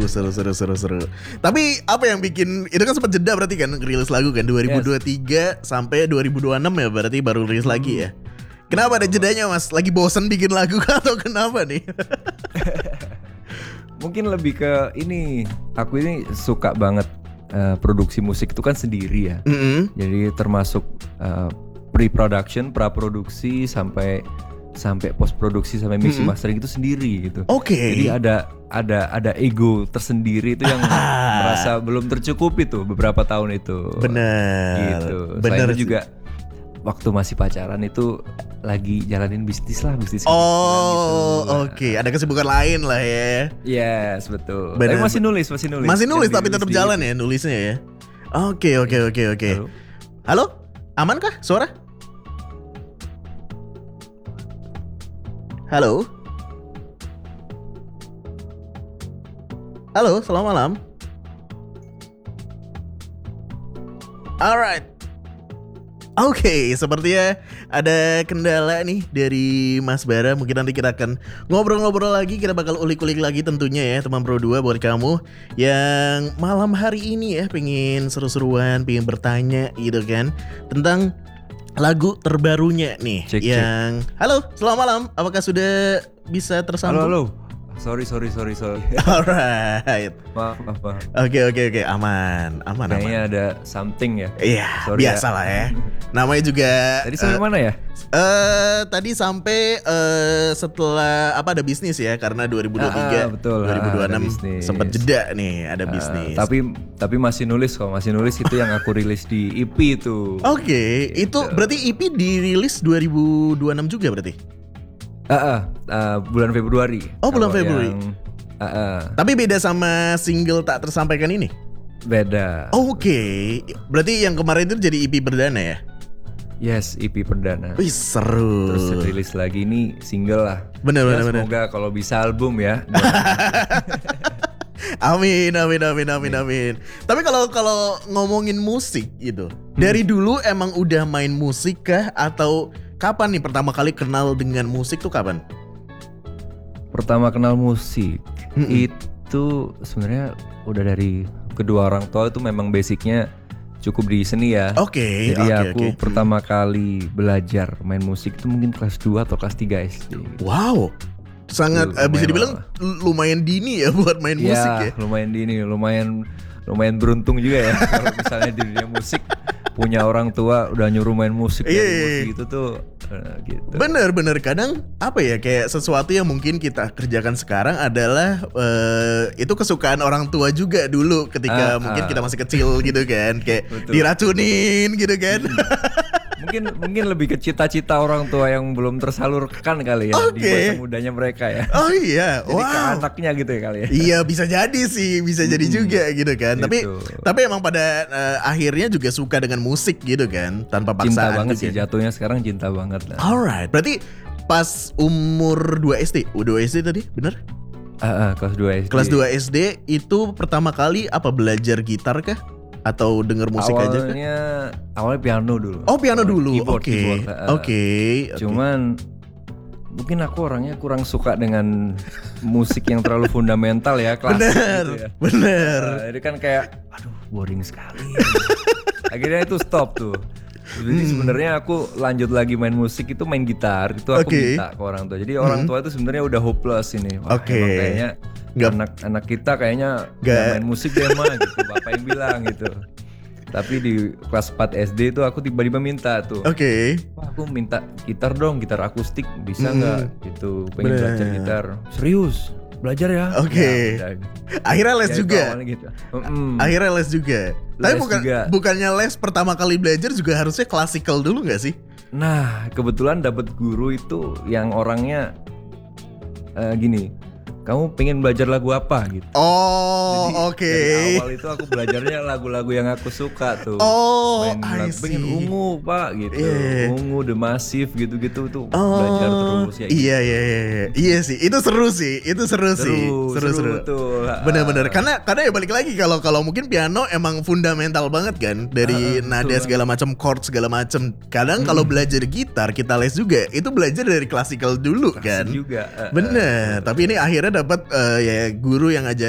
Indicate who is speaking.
Speaker 1: Seru. Tapi apa yang bikin itu kan sempat jeda berarti kan rilis lagu kan 2023 sampai 2026 ya berarti baru rilis lagi ya. Kenapa ada jedanya Mas? Lagi bosen bikin lagu atau kenapa nih?
Speaker 2: Mungkin lebih ke ini. Aku ini suka banget produksi musik itu kan sendiri ya. Jadi termasuk pre-production, praproduksi sampai post produksi sampai mixing mastering itu sendiri gitu. Jadi ada ego tersendiri itu yang merasa belum tercukupi tuh beberapa tahun itu.
Speaker 1: Bener.
Speaker 2: Gitu.
Speaker 1: Bener
Speaker 2: Selain juga waktu masih pacaran itu lagi jalanin bisnis.
Speaker 1: Oh, oke. Ada kesibukan lain lah ya.
Speaker 2: Yes, betul.
Speaker 1: Bener.
Speaker 2: Tapi masih nulis.
Speaker 1: Masih nulis tapi tetap jalan ya nulisnya ya. Oke. Halo? Aman kah suara? Halo, selamat malam. Alright. Oke, sepertinya ada kendala nih dari Mas Bara. Mungkin nanti kita akan ngobrol-ngobrol lagi. Kita bakal ulik-ulik lagi tentunya ya teman Pro 2 buat kamu yang malam hari ini ya pengen seru-seruan, pengen bertanya gitu kan tentang lagu terbarunya nih yang cek. Halo, selamat malam. Apakah sudah bisa tersambung?
Speaker 2: Halo. Sorry.
Speaker 1: Alright.
Speaker 2: Maaf.
Speaker 1: Oke. Aman.
Speaker 2: Kayaknya ada something ya.
Speaker 1: Iya, biasa lah ya. Namanya juga.
Speaker 2: Tadi sampai mana ya?
Speaker 1: Tadi sampai setelah ada bisnis ya karena 2023,
Speaker 2: betul,
Speaker 1: 2026 sempat jeda nih ada bisnis.
Speaker 2: Tapi masih nulis itu yang aku rilis di EP itu.
Speaker 1: Oke, itu berarti EP dirilis 2026 juga berarti?
Speaker 2: Bulan Februari.
Speaker 1: Oh, bulan Februari. Tapi beda sama single Tak Tersampaikan ini?
Speaker 2: Beda.
Speaker 1: Oke. Berarti yang kemarin itu jadi EP perdana ya?
Speaker 2: Yes, EP perdana.
Speaker 1: Wih, seru.
Speaker 2: Terus rilis lagi ini single lah.
Speaker 1: Bener.
Speaker 2: Semoga kalau bisa album ya.
Speaker 1: Amin. Tapi kalau ngomongin musik gitu, dari dulu emang udah main musik kah atau kapan nih pertama kali kenal dengan musik tuh kapan?
Speaker 2: Pertama kenal musik itu sebenarnya udah dari kedua orang tua itu memang basicnya cukup di seni ya. Jadi aku pertama kali belajar main musik itu mungkin kelas 2 atau kelas 3 SD.
Speaker 1: Wow. Sangat bisa dibilang lumayan dini ya buat main musik ya.
Speaker 2: Lumayan dini, lumayan beruntung juga ya kalau misalnya di dunia musik punya orang tua udah nyuruh main musik dari musik itu tuh gitu.
Speaker 1: Bener kadang kayak sesuatu yang mungkin kita kerjakan sekarang adalah itu kesukaan orang tua juga dulu ketika mungkin kita masih kecil gitu kan kayak diracunin gitu kan.
Speaker 2: Mungkin lebih ke cita-cita orang tua yang belum tersalurkan kali ya di masa mudanya mereka ya.
Speaker 1: Oh iya,
Speaker 2: jadi ke anaknya gitu ya kali ya.
Speaker 1: Iya bisa jadi sih, bisa jadi juga gitu kan.
Speaker 2: Gitu.
Speaker 1: Tapi emang pada akhirnya juga suka dengan musik gitu kan, tanpa paksaan.
Speaker 2: Cinta banget
Speaker 1: juga.
Speaker 2: sih jatuhnya sekarang cinta banget lah.
Speaker 1: Alright, berarti pas umur 2 SD, 2 SD tadi, bener?
Speaker 2: Kelas 2 SD.
Speaker 1: Kelas 2 SD itu pertama kali apa belajar gitar kah? Atau denger musik aja kan?
Speaker 2: Awalnya piano dulu.
Speaker 1: Oh, piano dulu.
Speaker 2: Oke. Cuman mungkin aku orangnya kurang suka dengan musik yang terlalu fundamental ya, klasik gitu ya.
Speaker 1: Bener.
Speaker 2: Jadi kan kayak aduh boring sekali. Akhirnya itu stop tuh. Jadi sebenarnya aku lanjut lagi main musik itu main gitar. Itu aku minta ke orang tua. Jadi orang tua itu sebenarnya udah hopeless ini. Wah, kayaknya anak kita kayaknya gak main musik deh mah gitu. Bapak yang bilang gitu. Tapi di kelas 4 SD itu aku tiba-tiba minta tuh. Wah, aku minta gitar dong, gitar akustik bisa nggak gitu. Pengen belajar gitar. Serius? Belajar ya?
Speaker 1: Ya, akhirnya les juga.
Speaker 2: Gitu.
Speaker 1: Akhirnya les juga. Tapi bukannya les pertama kali belajar juga harusnya klasikal dulu nggak sih?
Speaker 2: Nah, kebetulan dapat guru itu yang orangnya gini. Kamu pengen belajar lagu apa gitu?
Speaker 1: Oh, oke.
Speaker 2: Dari awal itu aku belajarnya lagu-lagu yang aku suka tuh.
Speaker 1: Oh,
Speaker 2: main pengen Ungu pak gitu. Ungu, The Massive gitu-gitu tuh belajar terus ya.
Speaker 1: Iya. Iya sih, itu seru sih. Seru.
Speaker 2: Betul.
Speaker 1: Bener-bener. Karena ya balik lagi kalau mungkin piano emang fundamental banget kan dari nada segala macam, chord segala macam. Kadang kalau belajar gitar kita les juga itu belajar dari klasikal dulu kan.
Speaker 2: Juga.
Speaker 1: Bener. Tapi ini akhirnya dapat ya guru yang